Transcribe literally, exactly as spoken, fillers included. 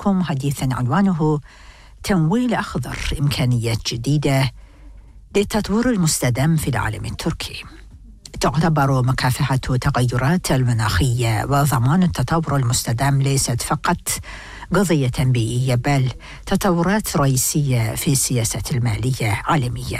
معكم حديثا عنوانه تمويل أخضر، إمكانيات جديدة للتطوير المستدام في العالم التركي. تعتبر مكافحة التغيرات المناخية وضمان التطور المستدام ليست فقط قضية بيئية، بل تطورات رئيسية في السياسة المالية عالميا.